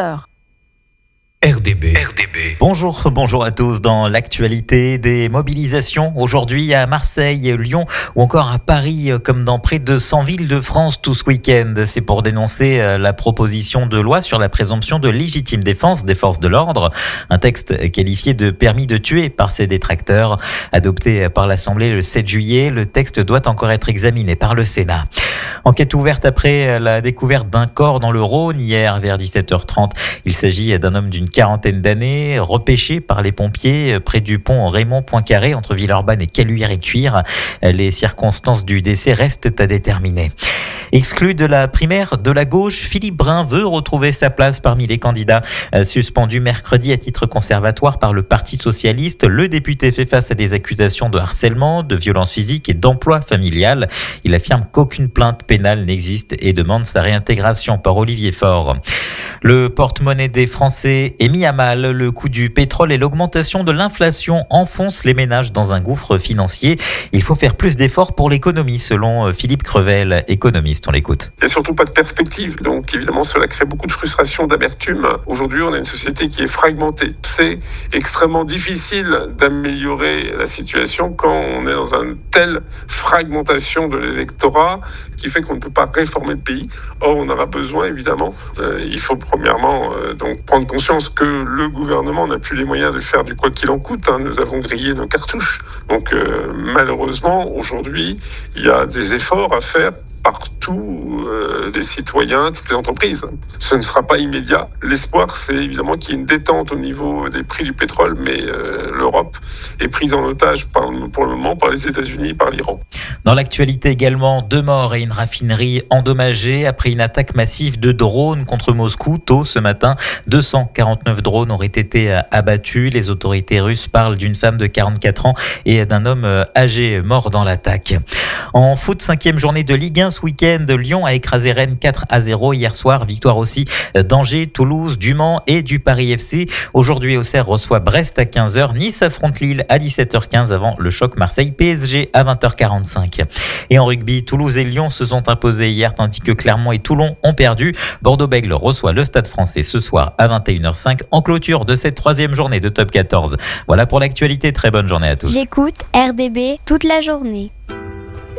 6h. RDB. Bonjour à tous. Dans l'actualité des mobilisations aujourd'hui à Marseille, Lyon ou encore à Paris, comme dans près de 100 villes de France tout ce week-end. C'est pour dénoncer la proposition de loi sur la présomption de légitime défense des forces de l'ordre. Un texte qualifié de permis de tuer par ses détracteurs. Adopté par l'Assemblée le 7 juillet, le texte doit encore être examiné par le Sénat. Enquête ouverte après la découverte d'un corps dans le Rhône hier vers 17h30. Il s'agit d'un homme d'une quarantaine d'années, repêché par les pompiers près du pont Raymond Poincaré entre Villeurbanne et Caluire-et-Cuire. Les circonstances du décès restent à déterminer. Exclu de la primaire de la gauche, Philippe Brun veut retrouver sa place parmi les candidats. Suspendu mercredi à titre conservatoire par le Parti socialiste, le député fait face à des accusations de harcèlement, de violence physique et d'emploi familial. Il affirme qu'aucune plainte pénale n'existe et demande sa réintégration par Olivier Faure. Le porte-monnaie des Français est mis à mal. Le coût du pétrole et l'augmentation de l'inflation enfoncent les ménages dans un gouffre financier. Il faut faire plus d'efforts pour l'économie, selon Philippe Crevel, économiste. On l'écoute. Il n'y a surtout pas de perspective. Donc évidemment, cela crée beaucoup de frustration, d'amertume. Aujourd'hui, on a une société qui est fragmentée. C'est extrêmement difficile d'améliorer la situation quand on est dans une telle fragmentation de l'électorat qui fait qu'on ne peut pas réformer le pays. Or, on aura besoin, évidemment. Il faut premièrement donc prendre conscience que le gouvernement n'a plus les moyens de faire du quoi qu'il en coûte. Nous avons grillé nos cartouches. Donc malheureusement, aujourd'hui, il y a des efforts à faire par tous les citoyens, toutes les entreprises. Ce ne sera pas immédiat. L'espoir, c'est évidemment qu'il y ait une détente au niveau des prix du pétrole, mais l'Europe est prise en otage pour le moment par les États-Unis, par l'Iran. Dans l'actualité également, 2 morts et une raffinerie endommagée après une attaque massive de drones contre Moscou. Tôt ce matin, 249 drones auraient été abattus. Les autorités russes parlent d'une femme de 44 ans et d'un homme âgé mort dans l'attaque. En foot, 5e journée de Ligue 1 ce week-end, Lyon a écrasé Rennes 4-0 hier soir. Victoire aussi d'Angers, Toulouse, du Mans et du Paris FC. Aujourd'hui, Auxerre reçoit Brest à 15h. Nice affronte Lille à 17h15 avant le choc Marseille-PSG à 20h45. Et en rugby, Toulouse et Lyon se sont imposés hier tandis que Clermont et Toulon ont perdu. Bordeaux-Bègles reçoit le Stade Français ce soir à 21h05 en clôture de cette 3e journée de Top 14. Voilà pour l'actualité. Très bonne journée à tous. J'écoute RDB toute la journée.